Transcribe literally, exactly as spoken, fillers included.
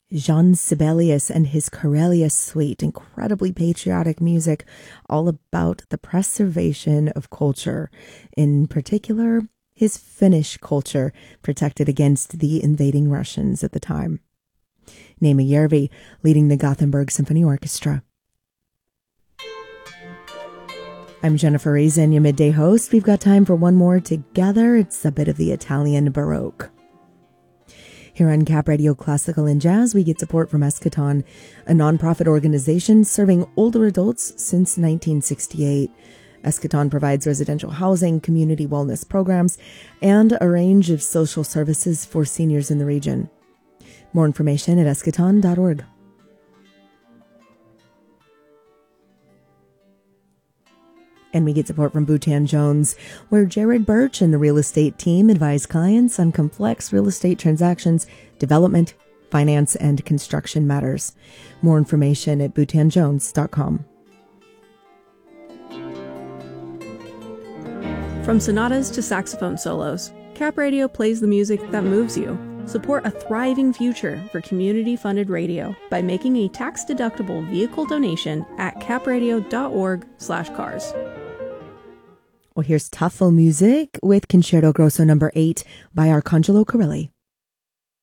Jean Sibelius and his Karelia Suite, incredibly patriotic music, all about the preservation of culture, in particular, his Finnish culture, protected against the invading Russians at the time. Naima Järvi, leading the Gothenburg Symphony Orchestra. I'm Jennifer Reason, your midday host. We've got time for one more together. It's a bit of the Italian Baroque. Here on Cap Radio Classical and Jazz, we get support from Eschaton, a nonprofit organization serving older adults since nineteen sixty-eight. Eschaton provides residential housing, community wellness programs, and a range of social services for seniors in the region. More information at eschaton dot org. And we get support from Boutan Jones, where Jared Birch and the real estate team advise clients on complex real estate transactions, development, finance, and construction matters. More information at boutan jones dot com. From sonatas to saxophone solos, Cap Radio plays the music that moves you. Support a thriving future for community-funded radio by making a tax-deductible vehicle donation at capradio dot org slash cars. Well, here's Tafel music with Concerto Grosso number eight by Arcangelo Corelli.